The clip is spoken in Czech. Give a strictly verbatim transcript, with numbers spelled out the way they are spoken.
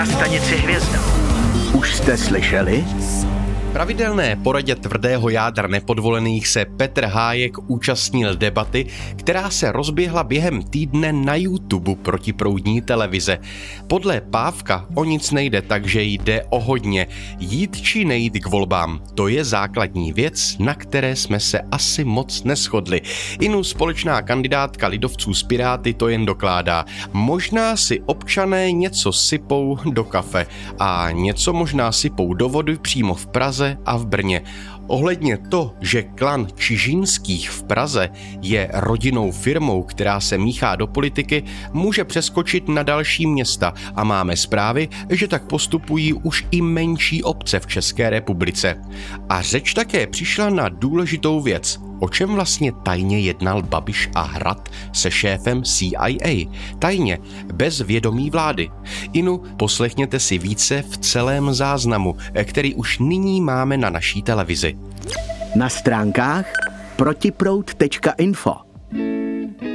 Na stanici Hvězda. Už jste slyšeli? Pravidelné poradě tvrdého jádra nepodvolených se Petr Hájek účastnil debaty, která se rozběhla během týdne na YouTube protiproudní televize. Podle Pávka o nic nejde, takže jde o hodně. Jít či nejít k volbám, to je základní věc, na které jsme se asi moc neshodli. Inu společná kandidátka lidovců z Piráty to jen dokládá. Možná si občané něco sypou do kafe a něco možná sypou do vody přímo v Praze a v Brně. Ohledně to, že klan Čižinských v Praze je rodinnou firmou, která se míchá do politiky, může přeskočit na další města a máme zprávy, že tak postupují už i menší obce v České republice. A řeč také přišla na důležitou věc. O čem vlastně tajně jednal Babiš a Hrad se šéfem C I A? Tajně, bez vědomí vlády. Inu, poslechněte si více v celém záznamu, který už nyní máme na naší televizi. Na stránkách protiproud tečka info.